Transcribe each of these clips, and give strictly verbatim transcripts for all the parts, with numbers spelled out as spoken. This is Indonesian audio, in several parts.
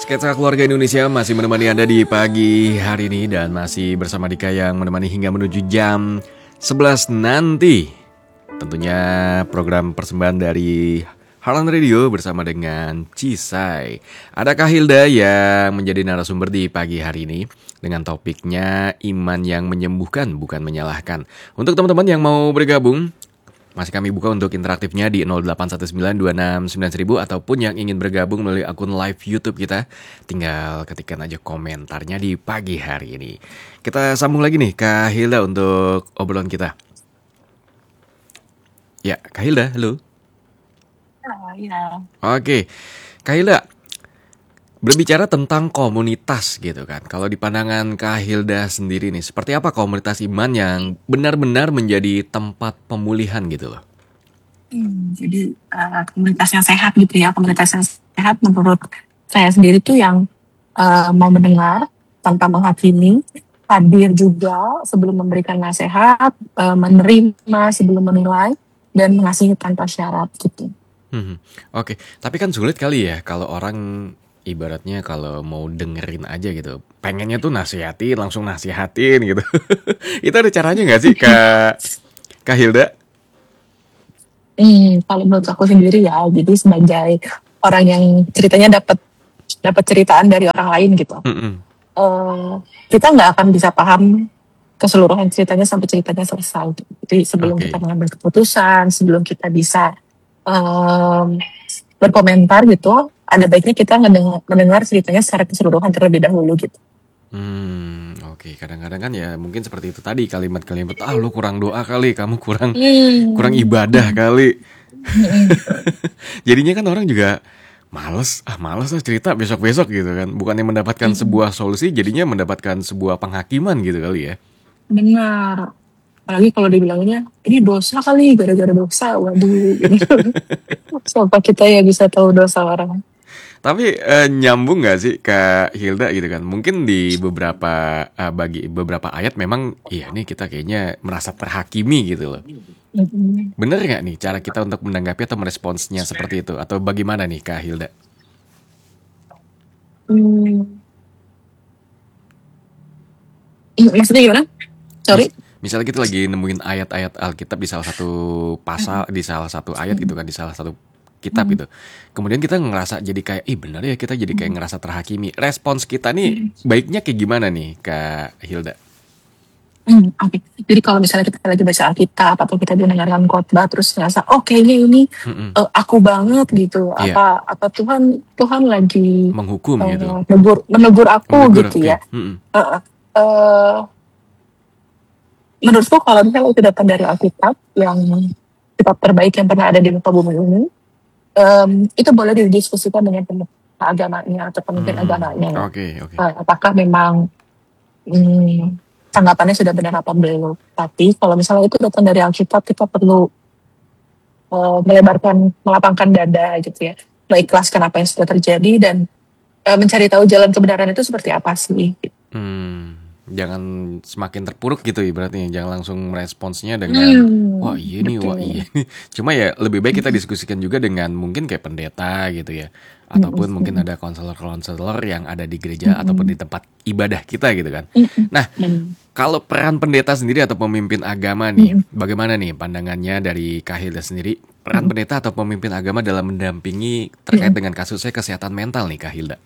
Sketsa Keluarga Indonesia masih menemani Anda di pagi hari ini dan masih bersama Dika yang menemani hingga menuju jam sebelas nanti. Tentunya program persembahan dari Heartland Radio bersama dengan Cisai. Ada Kak Hilda yang menjadi narasumber di pagi hari ini dengan topiknya iman yang menyembuhkan bukan menyalahkan. Untuk teman-teman yang mau bergabung, masih kami buka untuk interaktifnya di nol delapan satu sembilan dua enam sembilan nol nol nol ataupun yang ingin bergabung melalui akun live YouTube kita, tinggal ketikkan aja komentarnya di pagi hari ini. Kita sambung lagi nih Kak Hilda untuk obrolan kita. Ya, Kak Hilda, halo. Oh, ya. Oke, Kak Hilda, berbicara tentang komunitas gitu kan. Kalau di pandangan Kak Hilda sendiri nih, seperti apa komunitas iman yang benar-benar menjadi tempat pemulihan gitu loh? Hmm, jadi uh, komunitas yang sehat gitu ya, komunitas yang sehat menurut saya sendiri tuh yang uh, mau mendengar tanpa menghakimi, hadir juga sebelum memberikan nasihat, uh, menerima sebelum menilai, dan mengasihi tanpa syarat gitu. Hmm, Oke, tapi kan sulit kali ya kalau orang ibaratnya kalau mau dengerin aja gitu, pengennya tuh nasihatin, langsung nasihatin gitu. Itu ada caranya nggak sih Kak Kak Hilda? Hmm, kalau menurut aku sendiri ya, jadi sebagai orang yang ceritanya dapat dapat ceritaan dari orang lain gitu, Mm-mm. eh, kita nggak akan bisa paham keseluruhan ceritanya sampai ceritanya selesai. Jadi sebelum Oke. kita mengambil keputusan, sebelum kita bisa em, berkomentar gitu, ada baiknya kita mendengar, mendengar ceritanya secara keseluruhan terlebih dahulu gitu. Hmm, oke. Kadang-kadang kan ya mungkin seperti itu tadi kalimat-kalimat, ah lu kurang doa kali, kamu kurang kurang Hmm. ibadah kali. Mm-mm. Jadinya kan orang juga males, ah males lah cerita besok-besok gitu kan. Bukannya mendapatkan Mm-mm. sebuah solusi, jadinya mendapatkan sebuah penghakiman gitu kali ya. Benar. Apalagi kalau dibilangnya, ini dosa kali, gara-gara dosa, waduh. Gitu. Siapa kita ya bisa tahu dosa orang. Tapi eh, nyambung nggak sih Kak Hilda gitu kan? Mungkin di beberapa eh, bagi beberapa ayat memang iya nih kita kayaknya merasa terhakimi gitu loh. Mm-mm. Bener nggak nih cara kita untuk menanggapi atau meresponsnya seperti itu? Atau bagaimana nih Kak Hilda? Hmm. Mm, Maksudnya gimana? Sorry. Mis- misalnya kita lagi nemuin ayat-ayat Alkitab di salah satu pasal, di salah satu ayat gitu kan, di salah satu kitab Mm-mm. gitu. Kemudian kita ngerasa jadi kayak, ih bener ya kita jadi kayak ngerasa terhakimi. Respons kita nih Mm-mm. baiknya kayak gimana nih Kak Hilda? Hmm, oke. Jadi kalau misalnya kita lagi baca Alkitab atau kita mendengarkan khotbah terus ngerasa oh kayaknya ini Mm-mm. eh, aku banget gitu. Iya, Apa apa Tuhan Tuhan lagi menghukum gitu. eh, menegur menegur aku Menegur, gitu oke. ya. Mm-mm. Eh, eh, eh, Menurutku kalau misalnya itu datang dari Alkitab yang kitab terbaik yang pernah ada di muka bumi ini, em, itu boleh didiskusikan dengan pemerintah agamanya atau pemimpin Hmm, agamanya. oke, oke. Eh, apakah memang hmm, tanggapannya sudah benar apa belum? Tapi kalau misalnya itu datang dari Alkitab, kita perlu eh, melebarkan, melapangkan dada gitu ya, mengikhlaskan apa yang sudah terjadi dan eh, mencari tahu jalan kebenaran itu seperti apa sih. Hmm, jangan semakin terpuruk gitu ibaratnya. Jangan langsung meresponsnya dengan, wah Hmm, iya nih, wah betul. iya nih. Cuma ya lebih baik kita diskusikan juga dengan mungkin kayak pendeta gitu ya. Ataupun mungkin ada konselor-konselor yang ada di gereja ataupun di tempat ibadah kita gitu kan. Nah, kalau peran pendeta sendiri atau pemimpin agama nih, bagaimana nih pandangannya dari Kak Hilda sendiri? Peran pendeta atau pemimpin agama dalam mendampingi terkait dengan kasusnya kesehatan mental nih Kak Hilda?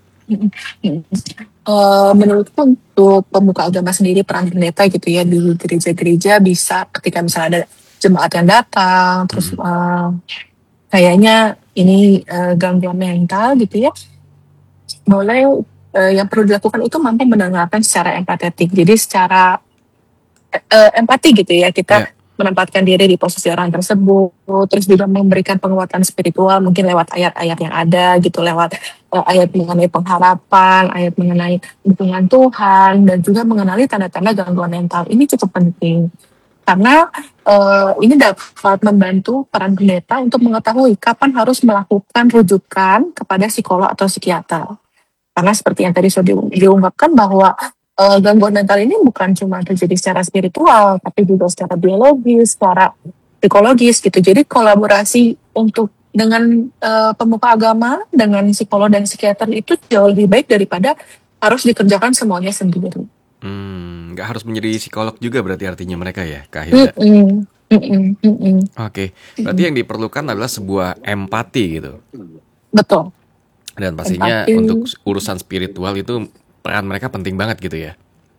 Eh, menurutku untuk pemuka agama sendiri peran pendeta gitu ya di gereja-gereja bisa ketika misalnya ada jemaat yang datang terus Mm-mm. eh, kayaknya ini eh, gangguan mental gitu ya boleh eh, yang perlu dilakukan itu mampu mendengarkan secara empatetik jadi secara eh, empati gitu ya kita Ya. menempatkan diri di posisi orang tersebut terus juga memberikan penguatan spiritual mungkin lewat ayat-ayat yang ada gitu lewat eh, ayat mengenai pengharapan ayat mengenai dukungan Tuhan dan juga mengenali tanda-tanda gangguan mental ini cukup penting karena eh, ini dapat membantu peran pendeta untuk mengetahui kapan harus melakukan rujukan kepada psikolog atau psikiater karena seperti yang tadi sudah di- diungkapkan bahwa eh, gangguan mental ini bukan cuma terjadi secara spiritual, tapi juga secara biologis, secara psikologis gitu. Jadi kolaborasi untuk dengan eh, pemuka agama, dengan psikolog dan psikiater itu jauh lebih baik daripada harus dikerjakan semuanya sendiri. Hmm, nggak harus menjadi psikolog juga berarti artinya mereka ya, Kak Hilda? Mm-mm, mm-mm, mm-mm, Oke, berarti mm-mm. yang diperlukan adalah sebuah empati gitu. Betul, Dan pastinya empati. untuk urusan spiritual itu peran mereka penting banget gitu ya.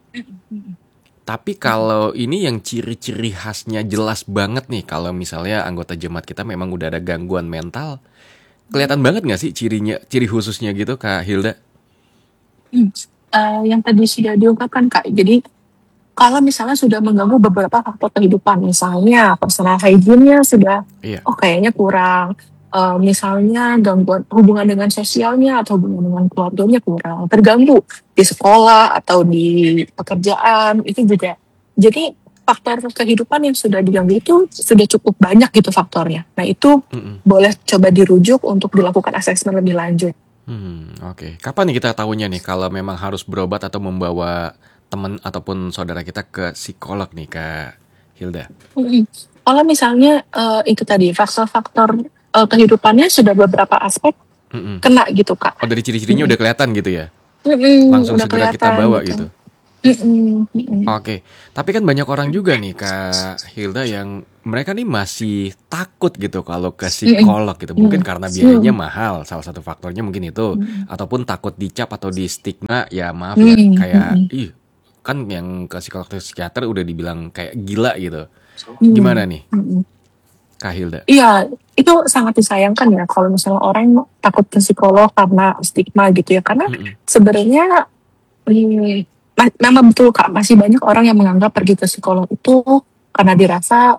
Tapi kalau ini yang ciri-ciri khasnya jelas banget nih, kalau misalnya anggota jemaat kita memang udah ada gangguan mental, kelihatan banget nggak sih cirinya, ciri khususnya gitu, Kak Hilda? Hmm. Eh, yang tadi sudah diungkapkan Kak, jadi kalau misalnya sudah mengganggu beberapa faktor kehidupan, misalnya personal hygiene-nya sudah, Iya. oh kayaknya kurang, Eh, misalnya gangguan hubungan dengan sosialnya atau hubungan dengan keluarganya kurang, terganggu di sekolah atau di pekerjaan, itu juga. Jadi faktor kehidupan yang sudah diganggu itu sudah cukup banyak gitu faktornya. Nah itu Mm-mm. boleh coba dirujuk untuk dilakukan asesmen lebih lanjut. Hmm, oke. Kapan nih kita tahunya nih kalau memang harus berobat atau membawa teman ataupun saudara kita ke psikolog nih, Kak Hilda? Mhm. Kalau misalnya, eee, itu tadi faktor-faktor, eee, kehidupannya sudah beberapa aspek Mm-mm. kena gitu, Kak. Oh, dari ciri-cirinya Mhm. udah kelihatan gitu ya? Mhm, Langsung udah segera kita kelihatan bawa gitu. gitu. Mhm mhm. Oke, tapi kan banyak orang juga nih Kak Hilda yang mereka nih masih takut gitu kalau ke Mhm psikolog gitu. Mungkin mhm. karena biayanya Mhm mahal, salah satu faktornya mungkin itu. mhm. Ataupun takut dicap atau di stigma, ya maaf ya, Mhm kayak, mhm. ih kan yang ke psikolog atau psikiater udah dibilang kayak gila gitu. Gimana Mhm nih mhm. Kak Hilda? Iya, itu sangat disayangkan ya kalau misalnya orang takut ke psikolog karena stigma gitu ya, karena Mm-mm. sebenarnya, mmm, ma memang betul, Kak, masih banyak orang yang menganggap pergi ke psikolog itu karena dirasa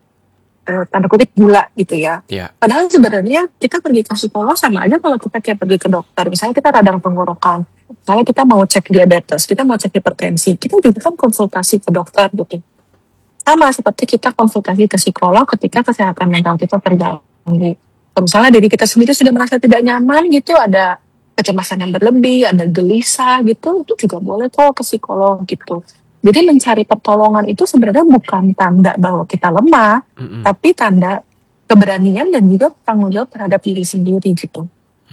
Eee, tanda kutip "gila" gitu ya. Ya. Padahal sebenarnya kita pergi ke psikolog sama aja kalau kita kayak pergi ke dokter. Misalnya kita radang tenggorokan, misalnya kita mau cek diabetes, kita mau cek hipertensi, kita juga kan konsultasi ke dokter gitu. Sama seperti kita konsultasi ke psikolog ketika kesehatan mental kita terganggu. Kalau misalnya diri kita sendiri sudah merasa tidak nyaman gitu, ada kecemasan yang berlebih, ada gelisah gitu, itu juga boleh kok ke psikolog gitu. Jadi mencari pertolongan itu sebenarnya bukan tanda bahwa kita lemah, Mm-mm. tapi tanda keberanian dan juga tanggung jawab terhadap diri sendiri gitu.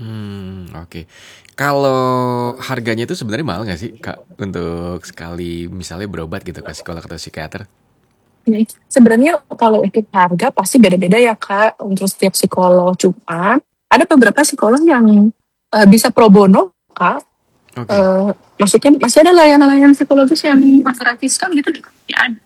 Hmm, oke. Kalau harganya itu sebenarnya mahal nggak sih Kak untuk sekali misalnya berobat gitu ke psikolog atau psikiater? Nah, sebenarnya kalau untuk harga pasti beda-beda ya Kak untuk setiap psikolog. Cuma ada beberapa psikolog yang eh, bisa pro bono Kak. Oke. Eh, maksudnya masih ada layanan-layanan psikologis yang gratiskan gitu ya ada.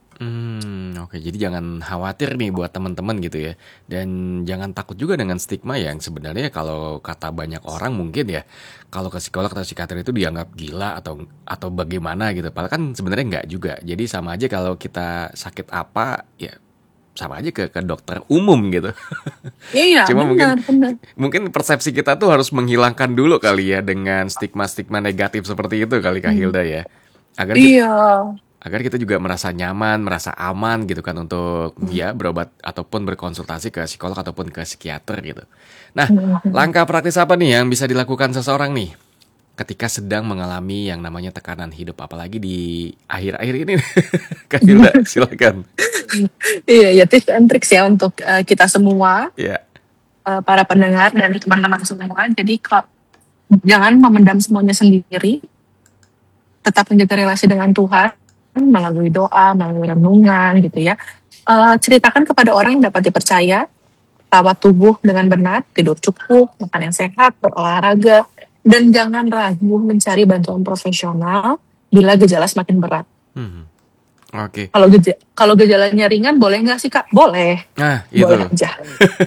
Hmm, oke. Jadi jangan khawatir nih buat teman-teman gitu ya. Dan jangan takut juga dengan stigma yang sebenarnya kalau kata banyak orang mungkin ya, kalau ke psikolog atau psikiater itu dianggap gila atau atau bagaimana gitu. Padahal kan sebenarnya nggak juga. Jadi sama aja kalau kita sakit apa ya sama aja ke ke dokter umum gitu. Iya Cuma mungkin benar benar. mungkin persepsi kita tuh harus menghilangkan dulu kali ya dengan stigma-stigma negatif seperti itu kali Kak Hmm. Hilda ya. Agar kita Iya. agar kita juga merasa nyaman, merasa aman gitu kan untuk Hmm. ya berobat ataupun berkonsultasi ke psikolog ataupun ke psikiater gitu. Nah, Hmm. Hmm. langkah praktis apa nih yang bisa dilakukan seseorang nih ketika sedang mengalami yang namanya tekanan hidup apalagi di akhir-akhir ini? Kak Hilda, silakan. Iya ya tips and tricks ya untuk eh, kita semua Ya. eh, para pendengar dan teman-teman semua. Jadi kalau jangan memendam semuanya sendiri, tetap menjaga relasi dengan Tuhan melalui doa, melalui renungan gitu ya. Eh, ceritakan kepada orang yang dapat dipercaya, rawat tubuh dengan benar, tidur cukup, makan yang sehat, berolahraga, dan jangan ragu mencari bantuan profesional bila gejala semakin berat. Hmm, oke. Kalau geja kalau gejalanya ringan boleh nggak sih Kak? Boleh, Nah, boleh itu. aja.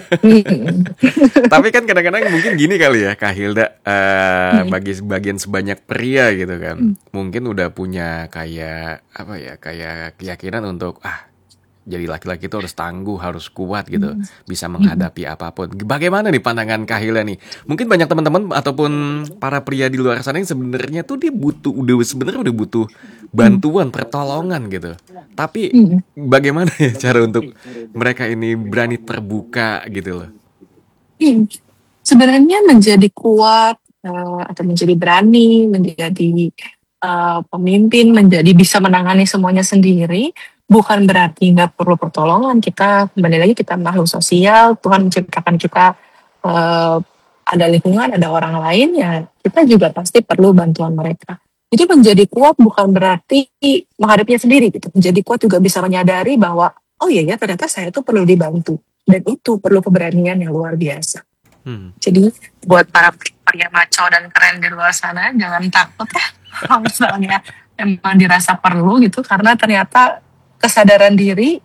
Mm, Tapi kan kadang-kadang mungkin gini kali ya Kak Hilda, eh, mm, bagi sebagian sebanyak pria gitu kan, mm, mungkin udah punya kayak apa ya, kayak keyakinan untuk ah jadi laki-laki itu harus tangguh, harus kuat gitu, mm, bisa mm, menghadapi apapun. Bagaimana nih pandangan Kak Hilda nih? Mungkin banyak teman-teman ataupun para pria di luar sana yang sebenarnya tuh dia butuh, udah sebenarnya udah butuh mm, bantuan, pertolongan gitu. Tapi mm, bagaimana ya cara untuk mereka ini berani terbuka gitu loh? mm. Sebenarnya menjadi kuat eh, atau menjadi berani, menjadi eh, pemimpin, menjadi bisa menangani semuanya sendiri, bukan berarti nggak perlu pertolongan. Kita kembali lagi kita makhluk sosial, Tuhan menciptakan kita eh, ada lingkungan, ada orang lain, ya kita juga pasti perlu bantuan mereka. Jadi menjadi kuat bukan berarti menghadapinya sendiri gitu. Menjadi kuat juga bisa menyadari bahwa oh iya ya ternyata saya tuh perlu dibantu dan itu perlu keberanian yang luar biasa. Hmm. Jadi buat para pria maco dan keren di luar sana jangan takut ya kalau misalnya emang dirasa perlu gitu karena ternyata kesadaran diri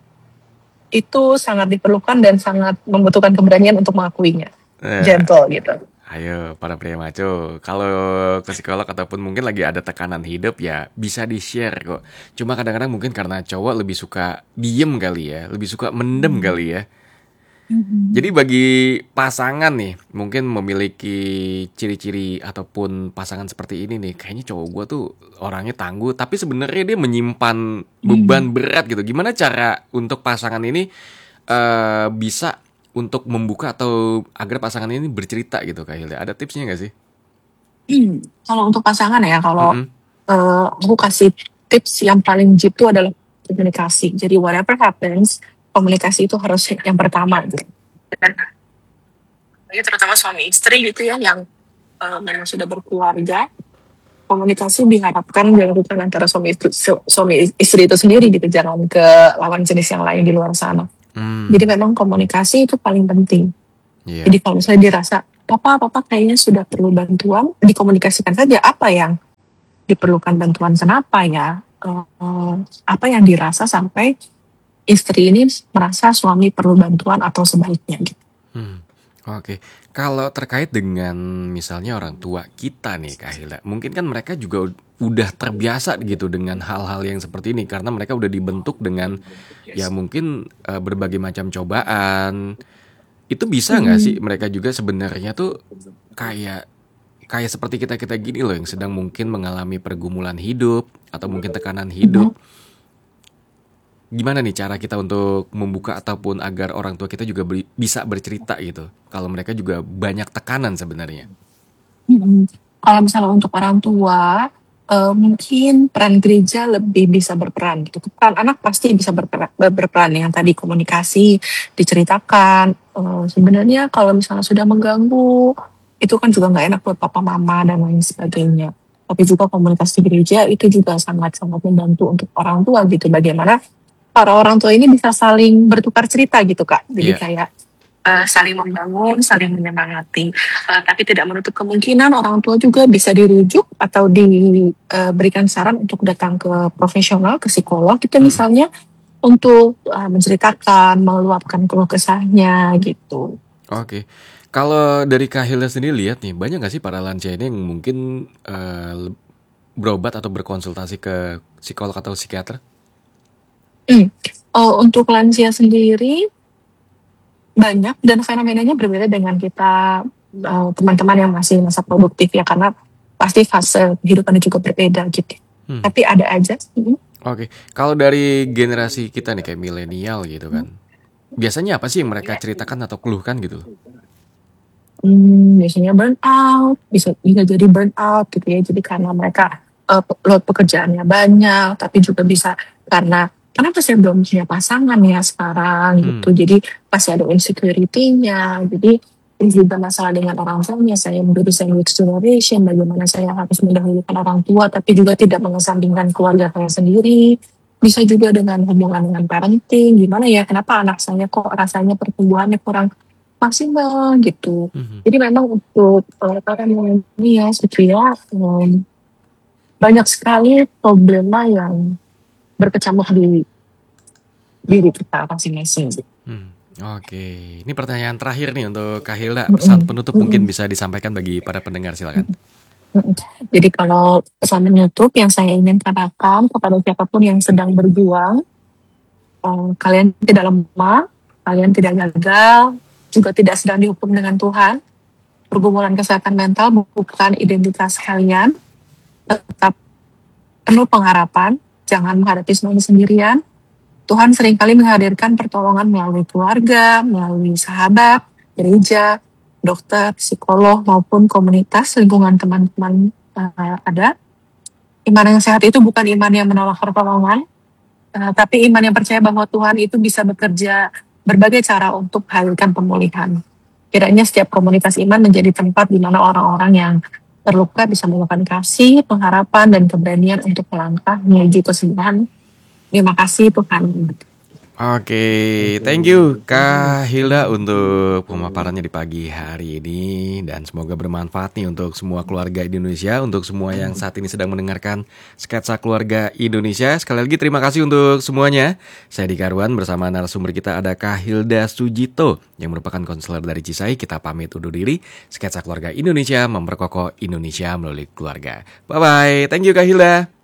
itu sangat diperlukan dan sangat membutuhkan keberanian untuk mengakuinya. Eh, Gentle gitu. Ayo para pria maco, kalau ke psikolog ataupun mungkin lagi ada tekanan hidup ya bisa di-share kok. Cuma kadang-kadang mungkin karena cowok lebih suka diem kali ya, lebih suka mendem kali ya. Mhm. Jadi bagi pasangan nih, mungkin memiliki ciri-ciri ataupun pasangan seperti ini nih, kayaknya cowok gue tuh orangnya tangguh, tapi sebenarnya dia menyimpan beban berat gitu. Gimana cara untuk pasangan ini eh, bisa untuk membuka atau agar pasangan ini bercerita gitu Kak Hilda? Ada tipsnya nggak sih? Hmm, Kalau untuk pasangan ya, kalau Mm-mm. eh, aku kasih tips yang paling jitu adalah komunikasi. Jadi whatever happens, komunikasi itu harus yang pertama gitu. Dan ini terutama suami istri gitu ya yang eh, memang sudah berkeluarga, komunikasi diharapkan dilakukan antara suami istri, su- suami istri itu sendiri gitu, jangan ke lawan jenis yang lain di luar sana. Hmm, Jadi memang komunikasi itu paling penting. iya. Jadi kalau misalnya dirasa papa papa kayaknya sudah perlu bantuan, dikomunikasikan saja apa yang diperlukan bantuan, kenapa ya, eh, apa yang dirasa sampai istri ini merasa suami perlu bantuan atau sebaiknya gitu. Hmm, oke. Kalau terkait dengan misalnya orang tua kita nih Kak Hilda, mungkin kan mereka juga ud- udah terbiasa gitu dengan hal-hal yang seperti ini karena mereka udah dibentuk dengan ya mungkin eh, berbagai macam cobaan. Itu bisa nggak sih Hmm. mereka juga sebenarnya tuh kayak kayak seperti kita-kita gini loh yang sedang mungkin mengalami pergumulan hidup atau mungkin tekanan hidup. Mhm. Gimana nih cara kita untuk membuka ataupun agar orang tua kita juga beri- bisa bercerita gitu. Kalau mereka juga banyak tekanan sebenarnya. Mhm. Kalau misalnya untuk orang tua, eh, mungkin peran gereja lebih bisa berperan gitu. Peran anak pasti bisa berperan, berperan yang tadi komunikasi, diceritakan. Eh, sebenarnya kalau misalnya sudah mengganggu, itu kan juga nggak enak buat papa mama dan lain sebagainya. Tapi juga komunikasi gereja itu juga sangat-sangat membantu untuk orang tua gitu. Bagaimana para orang tua ini bisa saling bertukar cerita gitu Kak. Jadi Iya. kayak eh, saling membangun, saling menyemangati. Eh, tapi tidak menutup kemungkinan orang tua juga bisa dirujuk atau diberikan saran untuk datang ke profesional, ke psikolog gitu Mm-mm. misalnya untuk eh, menceritakan, meluapkan keluh kesahnya gitu. Oke. Kalau dari Kak Hilda sendiri lihat nih, banyak nggak sih para lansia ini yang mungkin eh, le- berobat atau berkonsultasi ke psikolog atau psikiater? Hmm. Oh, untuk lansia sendiri banyak dan fenomenanya berbeda dengan kita eh, teman-teman yang masih masa produktif ya karena pasti fase kehidupannya juga berbeda gitu. Hmm. Tapi ada aja. Hmm. Oke. Kalau dari generasi kita nih kayak milenial gitu kan, biasanya apa sih yang mereka ceritakan atau keluhkan gitu? Hmm, biasanya burnout, bisa bisa jadi burnout gitu ya. Jadi karena mereka eh, pe- load pekerjaannya banyak, tapi juga bisa karena kenapa saya belum punya pasangan ya sekarang Hmm. gitu. Jadi pasti ada insecurity-nya. Jadi ini juga masalah dengan orang tuanya. Saya menjadi sandwich generation, bagaimana saya harus mendahulukan orang tua, tapi juga tidak mengesampingkan keluarga saya sendiri. Bisa juga dengan hubungan dengan parenting, gimana ya, kenapa anak saya kok rasanya pertumbuhannya kurang maksimal gitu. Mhm. Jadi memang untuk eh, para milenial ya em, banyak sekali problema yang berkecamuk di diri kita masing-masing. Hmm. Oke. Ini pertanyaan terakhir nih untuk Kak Hilda. Pesan Mm-mm, penutup mungkin mm-mm, bisa disampaikan bagi para pendengar silakan. mm-mm. Jadi kalau pesan menutup yang saya ingin katakan kepada siapapun yang sedang berjuang, eh, kalian tidak lemah, kalian tidak gagal, juga tidak sedang dihukum dengan Tuhan. Pergumulan kesehatan mental bukan identitas kalian, tetap penuh pengharapan, jangan menghadapi semuanya sendirian. Tuhan seringkali menghadirkan pertolongan melalui keluarga, melalui sahabat, gereja, dokter, psikolog, maupun komunitas lingkungan teman-teman eh, ada. Iman yang sehat itu bukan iman yang menolak pertolongan, eh, tapi iman yang percaya bahwa Tuhan itu bisa bekerja berbagai cara untuk menghadirkan pemulihan. Kiranya setiap komunitas iman menjadi tempat di mana orang-orang yang terluka bisa menemukan kasih, pengharapan, dan keberanian untuk melangkah menuju kesembuhan. Terima kasih Tuhan. Oke, thank you Kak Hilda untuk pemaparannya di pagi hari ini. Dan semoga bermanfaat nih untuk semua keluarga di Indonesia, untuk semua yang saat ini sedang mendengarkan Sketsa Keluarga Indonesia. Sekali lagi terima kasih untuk semuanya. Saya Dika Arwan, bersama narasumber kita ada Kak Hilda Sujito yang merupakan konselor dari Cisai. Kita pamit undur diri. Sketsa Keluarga Indonesia, memperkokoh Indonesia melalui keluarga. Bye-bye, thank you Kak Hilda.